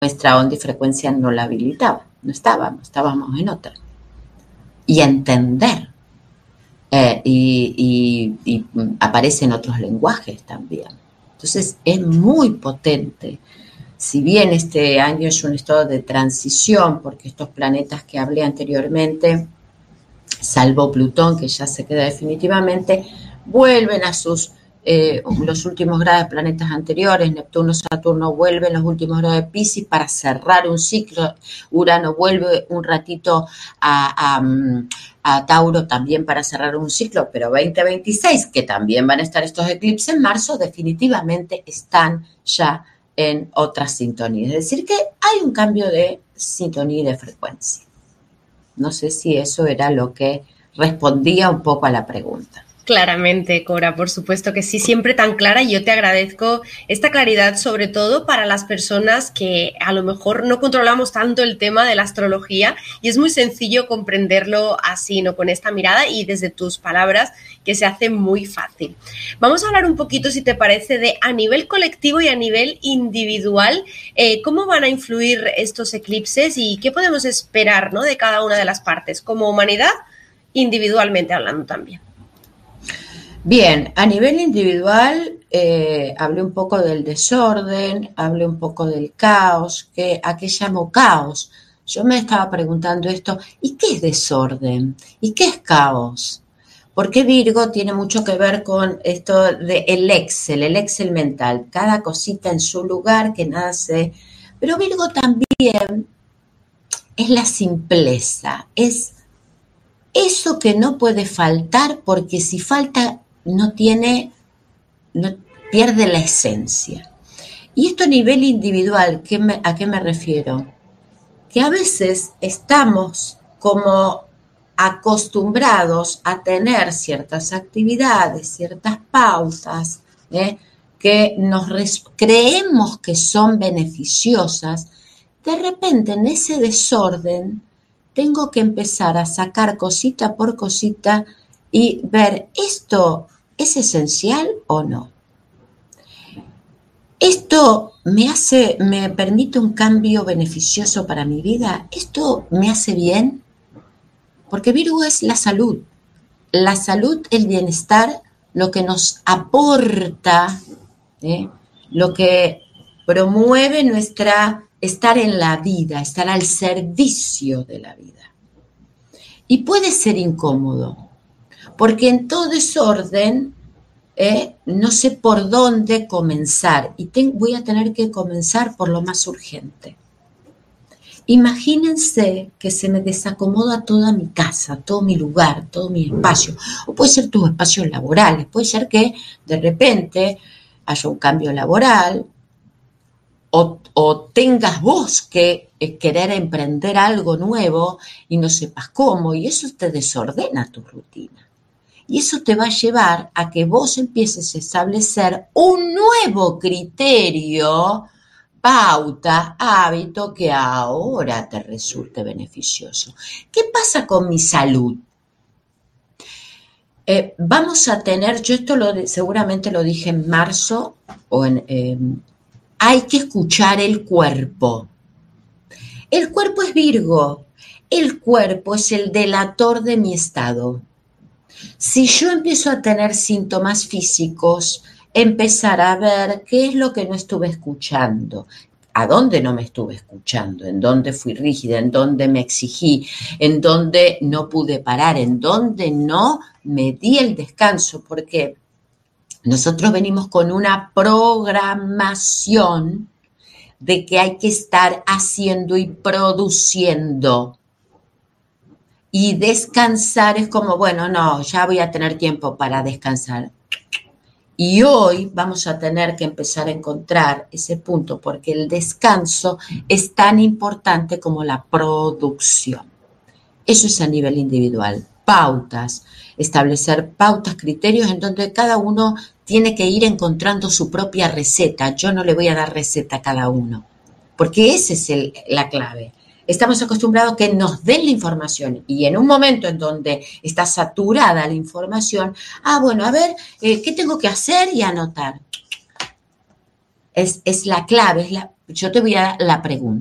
nuestra onda y frecuencia no la habilitaba, no estábamos en otra. Y entender, y aparecen otros lenguajes también. Entonces es muy potente. Si bien este año es un estado de transición, porque estos planetas que hablé anteriormente, salvo Plutón, que ya se queda definitivamente, vuelven a los últimos grados de planetas anteriores. Neptuno, Saturno vuelven los últimos grados de Piscis para cerrar un ciclo. Urano vuelve un ratito a Tauro también para cerrar un ciclo, pero 2026, que también van a estar estos eclipses en marzo, definitivamente están ya en otra sintonía. Es decir, que hay un cambio de sintonía y de frecuencia. No sé si eso era lo que respondía un poco a la pregunta. Claramente, Cora, por supuesto que sí, siempre tan clara, y yo te agradezco esta claridad, sobre todo para las personas que a lo mejor no controlamos tanto el tema de la astrología, y es muy sencillo comprenderlo así, ¿no? Con esta mirada y desde tus palabras, que se hace muy fácil. Vamos a hablar un poquito, si te parece, de a nivel colectivo y a nivel individual, cómo van a influir estos eclipses y qué podemos esperar, ¿no?, de cada una de las partes, como humanidad, individualmente hablando también. Bien, a nivel individual, hablé un poco del desorden, hablé un poco del caos. ¿A qué llamo caos? Yo me estaba preguntando esto, ¿y qué es desorden? ¿Y qué es caos? Porque Virgo tiene mucho que ver con esto del el Excel mental, cada cosita en su lugar, que nada se... Pero Virgo también es la simpleza, es eso que no puede faltar, porque si falta no pierde la esencia. Y esto a nivel individual, ¿a qué me refiero? Que a veces estamos como acostumbrados a tener ciertas actividades, ciertas pautas, que creemos que son beneficiosas. De repente, en ese desorden, tengo que empezar a sacar cosita por cosita y ver, ¿esto es esencial o no? ¿Esto me permite un cambio beneficioso para mi vida? ¿Esto me hace bien? Porque Virgo es la salud, el bienestar, lo que nos aporta, lo que promueve nuestra estar en la vida, estar al servicio de la vida. Y puede ser incómodo, porque en todo desorden no sé por dónde comenzar y voy a tener que comenzar por lo más urgente. Imagínense que se me desacomoda toda mi casa, todo mi lugar, todo mi espacio, o puede ser tus espacios laborales, puede ser que de repente haya un cambio laboral o tengas vos que querer emprender algo nuevo y no sepas cómo, y eso te desordena tu rutina. Y eso te va a llevar a que vos empieces a establecer un nuevo criterio, pauta, hábito que ahora te resulte beneficioso. ¿Qué pasa con mi salud? Vamos a tener, yo esto seguramente lo dije en marzo, hay que escuchar el cuerpo. El cuerpo es Virgo, el cuerpo es el delator de mi estado. Si yo empiezo a tener síntomas físicos, empezar a ver qué es lo que no estuve escuchando, a dónde no me estuve escuchando, en dónde fui rígida, en dónde me exigí, en dónde no pude parar, en dónde no me di el descanso, porque nosotros venimos con una programación de que hay que estar haciendo y produciendo. Y descansar es como, bueno, no, ya voy a tener tiempo para descansar. Y hoy vamos a tener que empezar a encontrar ese punto, porque el descanso es tan importante como la producción. Eso es a nivel individual. Pautas, establecer pautas, criterios en donde cada uno tiene que ir encontrando su propia receta. Yo no le voy a dar receta a cada uno, porque esa es la clave. Estamos acostumbrados a que nos den la información y en un momento en donde está saturada la información, bueno, a ver, ¿qué tengo que hacer? Y anotar. Es la clave, yo te voy a dar la pregunta.